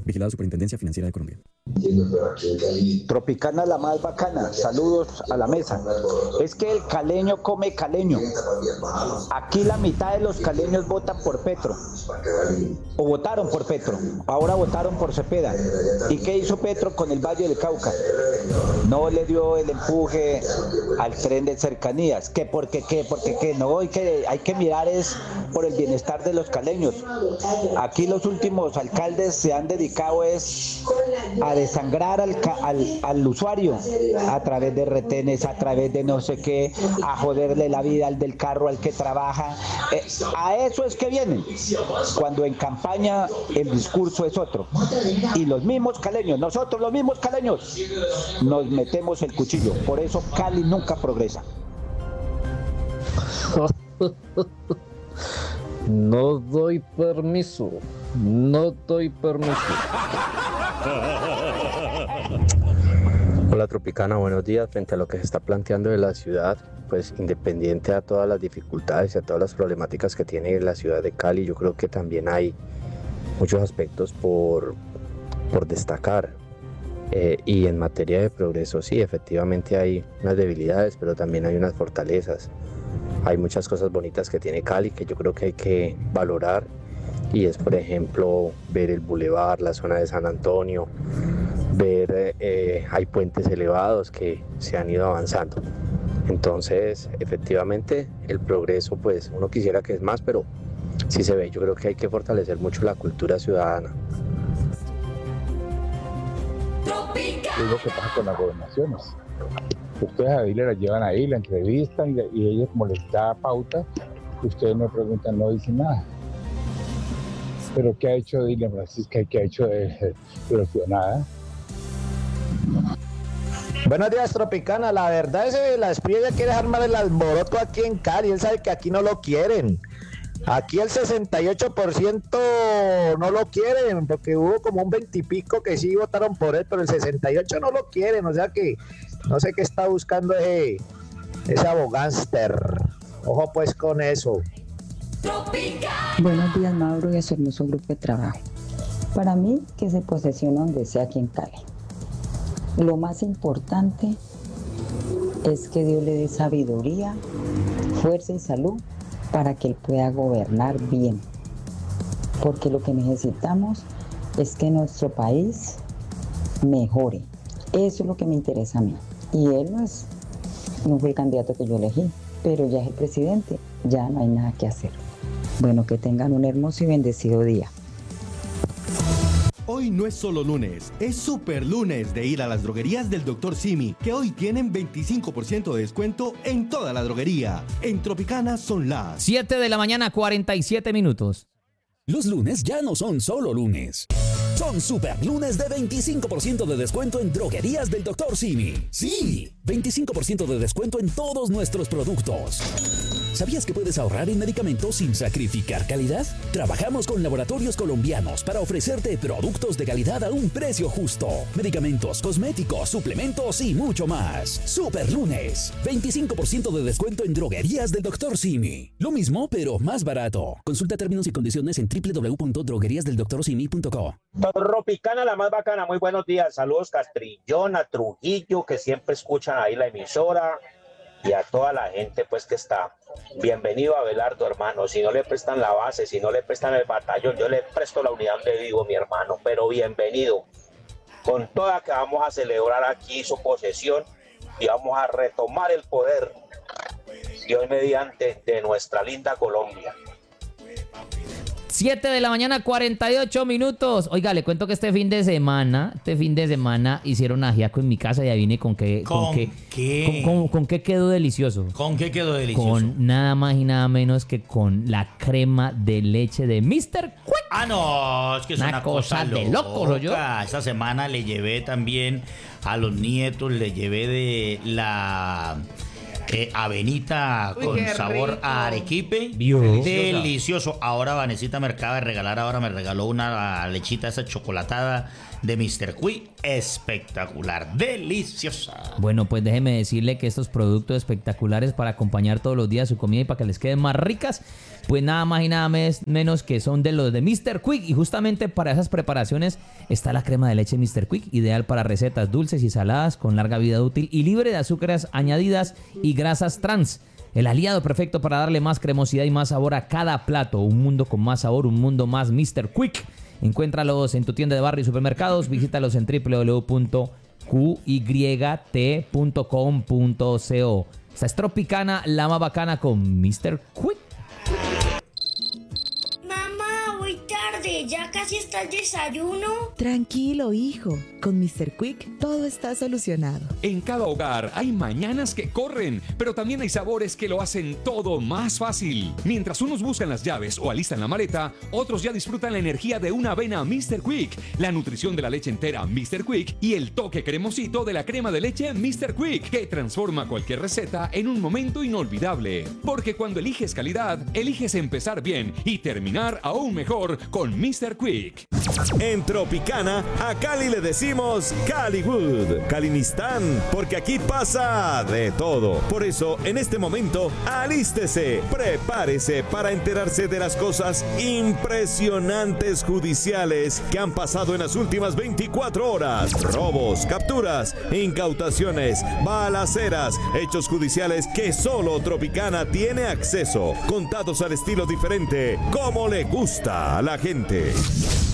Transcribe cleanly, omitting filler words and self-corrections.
Vigilado Superintendencia Financiera de Colombia. Tropicana la más bacana, saludos a la mesa. Es que el caleño come caleño. Aquí la mitad de los caleños votan por Petro, o votaron por Petro, ahora votaron por Cepeda. ¿Y qué hizo Petro con el Valle del Cauca? No le dio el empuje al tren de cercanías. ¿Qué? Porque no, hay que mirar es por el bienestar de los caleños. Aquí los últimos alcaldes se han dedicado es a desangrar al usuario a través de retenes, a través de no sé qué, a joderle la vida al del carro, al que trabaja. A eso es que vienen, cuando en campaña el discurso es otro. Y los mismos caleños, nosotros los mismos caleños, nos metemos el cuchillo. Por eso Cali nunca progresa. No doy permiso. Hola Tropicana, buenos días. Frente a lo que se está planteando de la ciudad, pues independiente a todas las dificultades y a todas las problemáticas que tiene la ciudad de Cali, yo creo que también hay muchos aspectos por destacar. Y en materia de progreso, sí, efectivamente hay unas debilidades, pero también hay unas fortalezas. Hay muchas cosas bonitas que tiene Cali que yo creo que hay que valorar, y es, por ejemplo, ver el bulevar, la zona de San Antonio, ver hay puentes elevados que se han ido avanzando. Entonces, efectivamente, el progreso, pues uno quisiera que es más, pero sí se ve. Yo creo que hay que fortalecer mucho la cultura ciudadana. Es lo que pasa con las gobernaciones. Ustedes a Dile la llevan ahí, la entrevistan y ella, como les da pauta, ustedes no preguntan, no dicen nada. Pero ¿qué ha hecho Dile Francisca y qué ha hecho de nada? Buenos días, Tropicana. La verdad es que la Espriella quiere armar el alboroto aquí en Cali. Él sabe que aquí no lo quieren. Aquí el 68% no lo quieren, porque hubo como un 20 y pico que sí votaron por él, pero el 68% no lo quieren. O sea que no sé qué está buscando ese abogánster. Ojo pues con eso. Buenos días, Mauro, y a su hermoso grupo de trabajo. Para mí, que se posesiona donde sea aquí en Cali. Lo más importante es que Dios le dé sabiduría, fuerza y salud para que él pueda gobernar bien. Porque lo que necesitamos es que nuestro país mejore. Eso es lo que me interesa a mí. Y él no fue el candidato que yo elegí, pero ya es el presidente, ya no hay nada que hacer. Bueno, que tengan un hermoso y bendecido día. Hoy no es solo lunes, es super lunes de ir a las droguerías del Dr. Simi, que hoy tienen 25% de descuento en toda la droguería. En Tropicana son las 7 de la mañana, 47 minutos. Los lunes ya no son solo lunes. Son super lunes de 25% de descuento en droguerías del Dr. Simi. Sí, 25% de descuento en todos nuestros productos. ¿Sabías que puedes ahorrar en medicamentos sin sacrificar calidad? Trabajamos con laboratorios colombianos para ofrecerte productos de calidad a un precio justo. Medicamentos, cosméticos, suplementos y mucho más. Super lunes, 25% de descuento en droguerías del Dr. Simi. Lo mismo, pero más barato. Consulta términos y condiciones en www.drogueriasdeldoctorsimi.co. Tropicana, la más bacana, muy buenos días. Saludos Castrillón, a Trujillo, que siempre escuchan ahí la emisora, y a toda la gente pues que está. Bienvenido a Abelardo, hermano. Si no le prestan la base, si no le prestan el batallón, yo le presto la unidad donde vivo, mi hermano, pero bienvenido. Con toda que vamos a celebrar aquí su posesión y vamos a retomar el poder, Dios mediante, de nuestra linda Colombia. 7 de la mañana, 48 minutos. Oiga, le cuento que este fin de semana hicieron ajiaco en mi casa y adivine con qué quedó delicioso. ¿Con qué quedó delicioso? Con nada más y nada menos que con la crema de leche de Mr. Quick. Ah, no, es que es una cosa de locos, yo. Esta semana le llevé también a los nietos, le llevé de la avenita con sabor a arequipe. Delicioso. Ahora Vanesita me acaba de regalar, ahora me regaló una lechita esa chocolatada de Mr. Quick. Espectacular, deliciosa. Bueno, pues déjeme decirle que estos productos espectaculares para acompañar todos los días su comida y para que les queden más ricas, pues nada más y nada menos que son de los de Mr. Quick. Y justamente para esas preparaciones está la crema de leche Mr. Quick, ideal para recetas dulces y saladas con larga vida útil y libre de azúcares añadidas y grasas trans. El aliado perfecto para darle más cremosidad y más sabor a cada plato. Un mundo con más sabor, un mundo más Mr. Quick. Encuéntralos en tu tienda de barrio y supermercados. Visítalos en www.qyt.com.co. Esta es Tropicana, la más bacana con Mr. Quick. Mamá, voy tarde. ¿Ya casi está el desayuno? Tranquilo, hijo. Con Mr. Quick todo está solucionado. En cada hogar hay mañanas que corren, pero también hay sabores que lo hacen todo más fácil. Mientras unos buscan las llaves o alistan la maleta, otros ya disfrutan la energía de una avena Mr. Quick, la nutrición de la leche entera Mr. Quick y el toque cremosito de la crema de leche Mr. Quick, que transforma cualquier receta en un momento inolvidable. Porque cuando eliges calidad, eliges empezar bien y terminar aún mejor con Mr. Quick. En Tropicana, a Cali le decimos Caliwood, Calinistán, porque aquí pasa de todo. Por eso, en este momento, alístese, prepárese para enterarse de las cosas impresionantes judiciales que han pasado en las últimas 24 horas. Robos, capturas, incautaciones, balaceras, hechos judiciales que solo Tropicana tiene acceso, contados al estilo diferente, como le gusta a la gente.